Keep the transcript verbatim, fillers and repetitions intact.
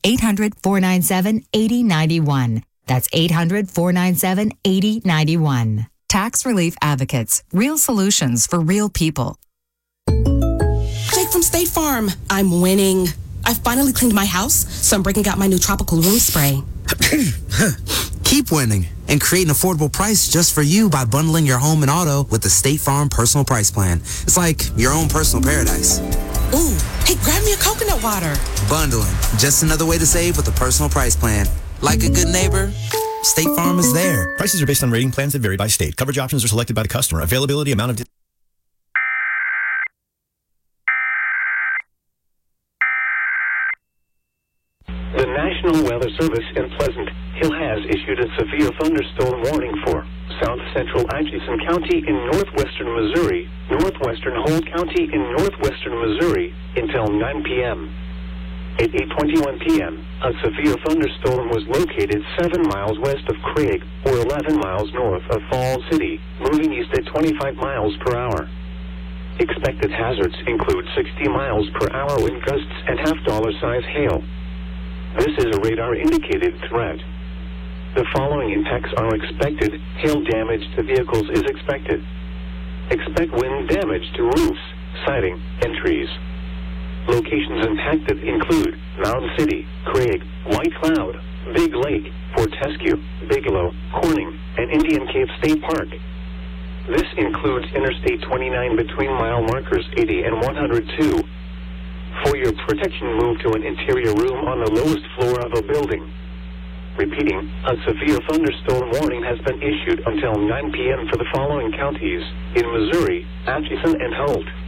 eight hundred, four nine seven, eight zero nine one. That's eight hundred, four nine seven, eight zero nine one. Tax Relief Advocates. Real solutions for real people. Jake from State Farm. I'm winning. I finally cleaned my house, so I'm breaking out my new tropical room spray. Keep winning and create an affordable price just for you by bundling your home and auto with the State Farm Personal Price Plan. It's like your own personal paradise. Ooh, hey, grab me a coconut water. Bundling. Just another way to save with a personal price plan. Like a good neighbor, State Farm is there. Prices are based on rating plans that vary by state. Coverage options are selected by the customer. Availability, amount of... Di- The National Weather Service in Pleasant Hill has issued a severe thunderstorm warning for south central Atchison County in northwestern Missouri, northwestern Holt County in northwestern Missouri until nine p.m. At eight twenty-one p.m., a severe thunderstorm was located seven miles west of Craig, or eleven miles north of Falls City, moving east at twenty-five miles per hour. Expected hazards include sixty miles per hour wind gusts and half-dollar size hail. This is a radar-indicated threat. The following impacts are expected. Hail damage to vehicles is expected. Expect wind damage to roofs, siding, and trees. Locations impacted include Mound City, Craig, White Cloud, Big Lake, Fortescue, Bigelow, Corning, and Indian Cave State Park. This includes Interstate twenty-nine between mile markers eighty and one hundred two. For your protection, move to an interior room on the lowest floor of a building. Repeating, a severe thunderstorm warning has been issued until nine p.m. for the following counties in Missouri, Atchison, and Holt.